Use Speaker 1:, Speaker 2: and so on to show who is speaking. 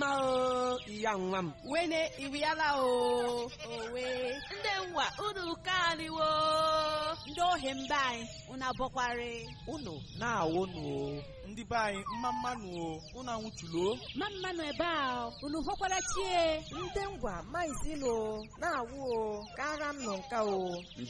Speaker 1: mma o iya nwa m
Speaker 2: wene iriala o owe
Speaker 3: ndị nwa unu kaniwo
Speaker 2: ndị ohi mba anyị unu abọkwari
Speaker 1: unu na-awụnụ
Speaker 4: ndị be anyị mmanụ o unu anwụchulo
Speaker 2: mmanụ ebe a unu hụkwara chie
Speaker 5: ndị ngwa maizilo na-awụ o kara m nọ nka o